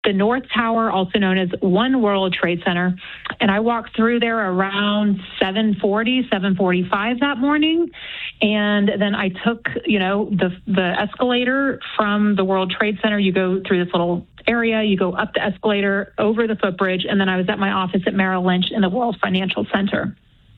the North Tower, also known as One World Trade Center. And I walked through there around 7:45 that morning. And then I took, the escalator from the World Trade Center. You go through this little area, you go up the escalator, over the footbridge, and then I was at my office at Merrill Lynch in the World Financial Center.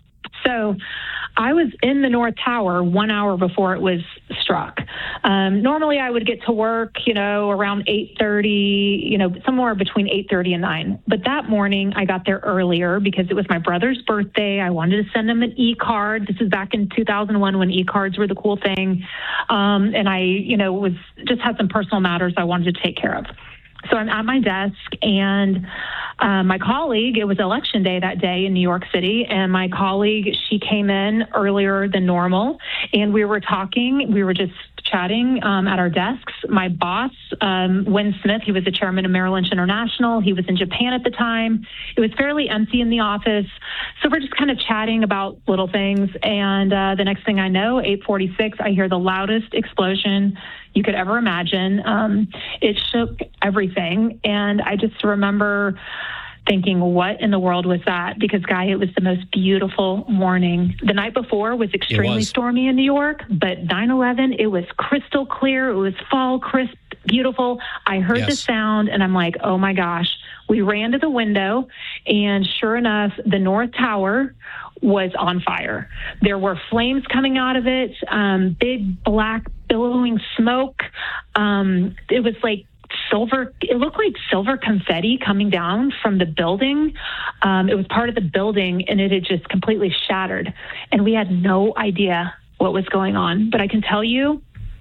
So I was in the North Tower 1 hour before it was struck. Normally I would get to work, around 8:30, somewhere between 8:30 and 9. But that morning I got there earlier because it was my brother's birthday. I wanted to send him an e-card. This is back in 2001 when e-cards were the cool thing. And I, just had some personal matters I wanted to take care of. So I'm at my desk, and my colleague, it was election day that day in New York City, and my colleague, she came in earlier than normal, and we were talking. We were just chatting at our desks. My boss, Win Smith, he was the chairman of Merrill Lynch International. He was in Japan at the time. It was fairly empty in the office. So we're just kind of chatting about little things. And the next thing I know, 8:46, I hear the loudest explosion you could ever imagine. It shook everything. And I just remember thinking, what in the world was that? Because, Guy, it was the most beautiful morning. The night before was extremely stormy in New York, but 9/11, it was crystal clear. It was fall, crisp, beautiful. I heard the sound, and I'm like, oh, my gosh. We ran to the window, and sure enough, the North Tower was on fire. There were flames coming out of it, big, black, billowing smoke. It was like silver. It looked like silver confetti coming down from the building. It was part of the building, and it had just completely shattered. And we had no idea what was going on. But I can tell you,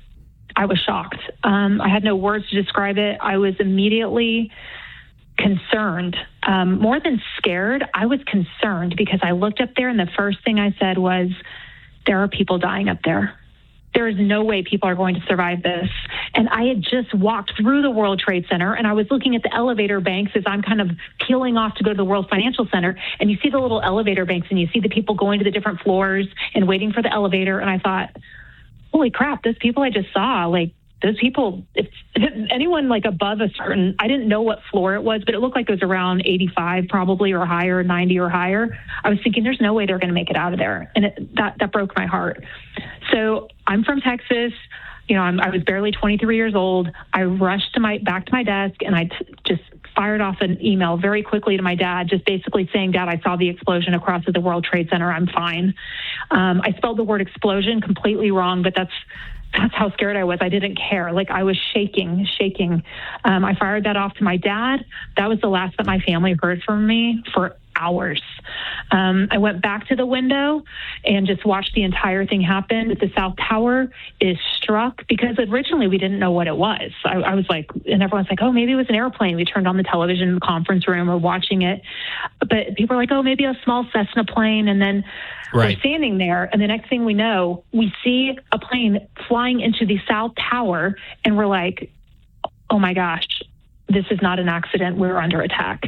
I was shocked. I had no words to describe it. I was immediately concerned. More than scared, I was concerned because I looked up there, and the first thing I said was, there are people dying up there. There is no way people are going to survive this. And I had just walked through the World Trade Center, and I was looking at the elevator banks as I'm kind of peeling off to go to the World Financial Center. And you see the little elevator banks, and you see the people going to the different floors and waiting for the elevator. And I thought, holy crap, those people I just saw, those people, if anyone above a certain, I didn't know what floor it was, but it looked like it was around 85 probably, or higher, 90 or higher. I was thinking there's no way they're going to make it out of there. And that broke my heart. So I'm from Texas. I was barely 23 years old. I rushed back to my desk, and I just fired off an email very quickly to my dad, just basically saying, Dad, I saw the explosion across at the World Trade Center. I'm fine. I spelled the word explosion completely wrong, but that's how scared I was. I didn't care. I was shaking. I fired that off to my dad. That was the last that my family heard from me for hours. I went back to the window and just watched the entire thing happen. The South Tower is struck because originally we didn't know what it was. I was like, and everyone's like, oh, maybe it was an airplane. We turned on the television in the conference room, we're watching it. But people are like, oh, maybe a small Cessna plane. And then we're standing there, and the next thing we know, we see a plane flying into the South Tower, and we're like, oh my gosh, this is not an accident. We're under attack.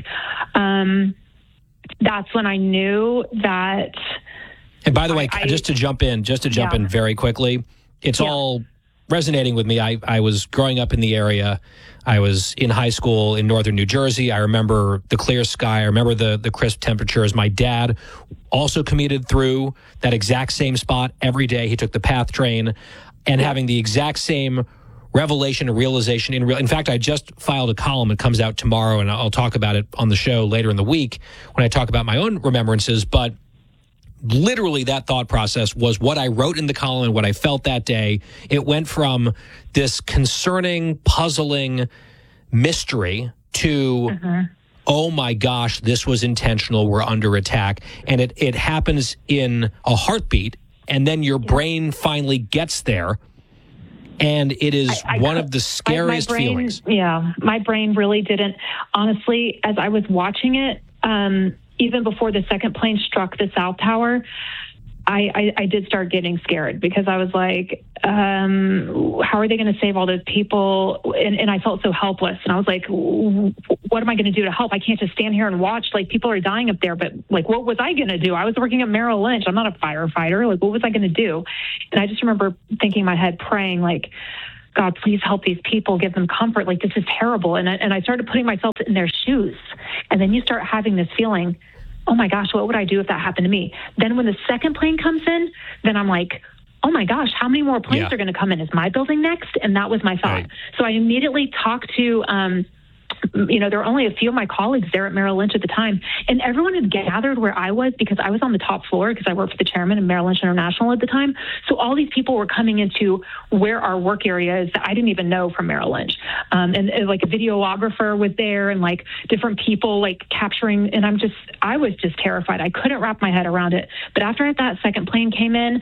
That's when I knew that. And by the way, just to jump in very quickly, it's all resonating with me. I was growing up in the area. I was in high school in northern New Jersey. I remember the clear sky. I remember the crisp temperatures. My dad also commuted through that exact same spot every day. He took the PATH train, and having the exact same revelation and realization in fact, I just filed a column. It comes out tomorrow, and I'll talk about it on the show later in the week when I talk about my own remembrances. But literally that thought process was what I wrote in the column and what I felt that day. It went from this concerning, puzzling mystery to, oh my gosh, this was intentional. We're under attack. And it happens in a heartbeat. And then your brain finally gets there. And it is one of the scariest feelings. Yeah, my brain really didn't. Honestly, as I was watching it, even before the second plane struck the South Tower, I did start getting scared because I was like, how are they going to save all those people? And I felt so helpless. And I was like, what am I going to do to help? I can't just stand here and watch. People are dying up there. But what was I going to do? I was working at Merrill Lynch. I'm not a firefighter. What was I going to do? And I just remember thinking in my head, praying, God, please help these people, give them comfort. Like, this is terrible. And I started putting myself in their shoes. And then you start having this feeling, oh my gosh, what would I do if that happened to me? Then when the second plane comes in, then I'm like, oh my gosh, how many more planes are going to come in? Is my building next? And that was my thought. Right. So I immediately talked to, there were only a few of my colleagues there at Merrill Lynch at the time, and everyone had gathered where I was because I was on the top floor because I worked for the chairman of Merrill Lynch International at the time. So all these people were coming into where our work area is that I didn't even know from Merrill Lynch. And like a videographer was there and like different people like capturing, and I was just terrified. I couldn't wrap my head around it. But after that second plane came in,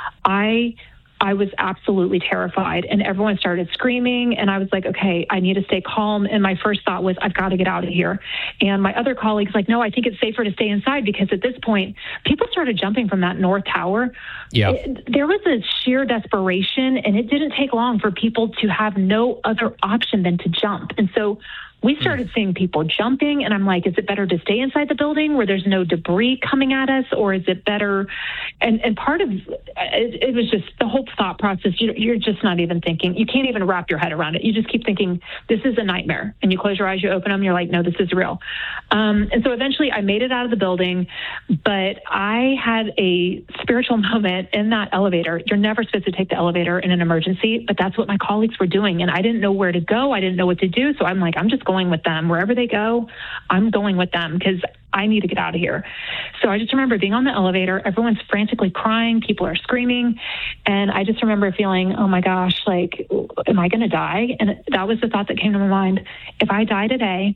I was absolutely terrified, and everyone started screaming, and I was like, okay, I need to stay calm. And my first thought was, I've got to get out of here. And my other colleagues like, no, I think it's safer to stay inside, because at this point, people started jumping from that North Tower. Yeah. There was a sheer desperation, and it didn't take long for people to have no other option than to jump. And so we started seeing people jumping, and I'm like, is it better to stay inside the building where there's no debris coming at us, or is it better? And part of it was just the whole thought process. You're just not even thinking. You can't even wrap your head around it. You just keep thinking, this is a nightmare. And you close your eyes, you open them, you're like, no, this is real. And so eventually I made it out of the building, but I had a spiritual moment in that elevator. You're never supposed to take the elevator in an emergency, but that's what my colleagues were doing. And I didn't know where to go. I didn't know what to do. So I'm like, I'm just going with them. Wherever they go, I'm going with them because I need to get out of here. So I just remember being on the elevator. Everyone's frantically crying. People are screaming. And I just remember feeling, oh my gosh, like, am I going to die? And that was the thought that came to my mind. If I die today,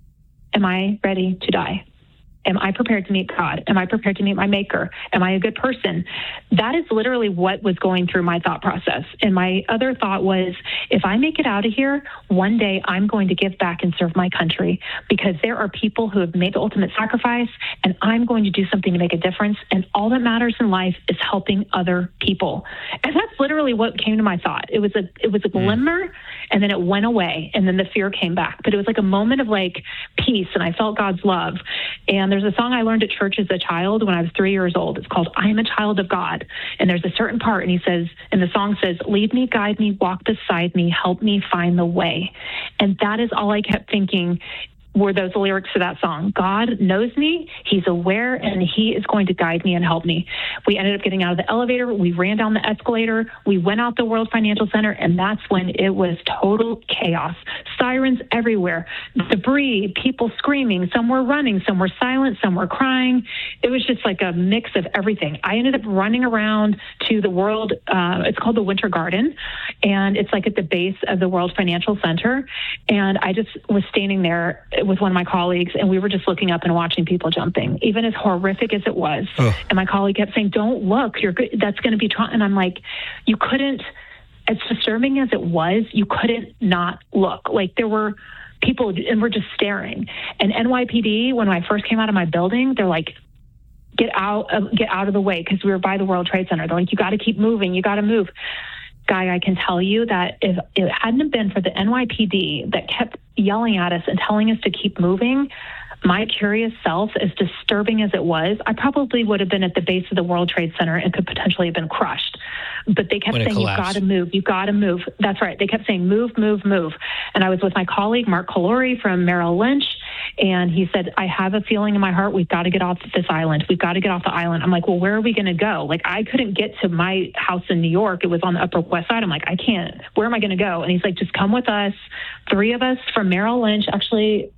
am I ready to die? Am I prepared to meet God? Am I prepared to meet my maker? Am I a good person? That is literally what was going through my thought process. And my other thought was, if I make it out of here, one day I'm going to give back and serve my country, because there are people who have made the ultimate sacrifice, and I'm going to do something to make a difference. And all that matters in life is helping other people. And that's literally what came to my thought. It was a glimmer, and then it went away, and then the fear came back. But it was like a moment of like peace, and I felt God's love. And there's a song I learned at church as a child when I was 3 years old. It's called I Am a Child of God. And there's a certain part, and the song says, lead me, guide me, walk beside me, help me find the way. And that is all I kept thinking were those lyrics to that song. God knows me, he's aware, and he is going to guide me and help me. We ended up getting out of the elevator, we ran down the escalator, we went out the World Financial Center, and that's when it was total chaos. Sirens everywhere, debris, people screaming, some were running, some were silent, some were crying. It was just like a mix of everything. I ended up running around to the World, it's called the Winter Garden, and it's like at the base of the World Financial Center, and I just was standing there with one of my colleagues, and we were just looking up and watching people jumping, even as horrific as it was. And my colleague kept saying, don't look, you're good. That's going to be trauma. And I'm like, you couldn't, as disturbing as it was, you couldn't not look. Like, there were people, and we're just staring. And NYPD, when I first came out of my building, they're like, get out of the way, because we were by the World Trade Center. They're like, you got to keep moving. You got to move. Guy, I can tell you that if it hadn't been for the NYPD that kept yelling at us and telling us to keep moving, my curious self, as disturbing as it was, I probably would have been at the base of the World Trade Center and could potentially have been crushed. But they kept saying, you've got to move, you've got to move. That's right. They kept saying, move, move, move. And I was with my colleague, Mark Calori from Merrill Lynch, and he said, I have a feeling in my heart, we've got to get off this island. We've got to get off the island. I'm like, well, where are we going to go? Like, I couldn't get to my house in New York. It was on the Upper West Side. I'm like, I can't. Where am I going to go? And he's like, just come with us. 3 of us from Merrill Lynch, actually,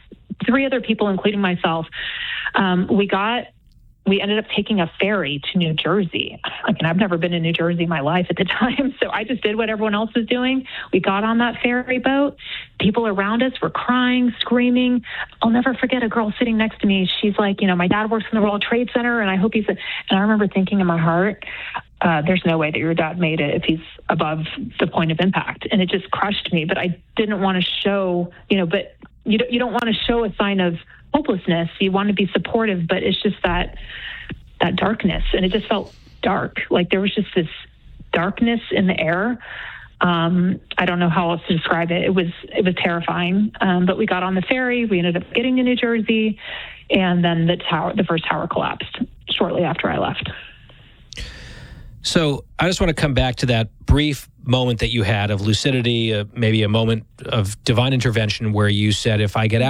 3 other people, including myself. We ended up taking a ferry to New Jersey. I mean, I've never been in New Jersey in my life at the time, so I just did what everyone else was doing. We got on that ferry boat. People around us were crying, screaming. I'll never forget a girl sitting next to me. She's like, my dad works in the World Trade Center, and I hope and I remember thinking in my heart, there's no way that your dad made it if he's above the point of impact. And it just crushed me, but I didn't want to show, but you don't want to show a sign of hopelessness. You want to be supportive, but it's just that darkness, and it just felt dark. Like, there was just this darkness in the air. I don't know how else to describe it. It was terrifying. But we got on the ferry. We ended up getting to New Jersey, and then the first tower collapsed shortly after I left. So I just want to come back to that brief moment that you had of lucidity, maybe a moment of divine intervention where you said, if I get out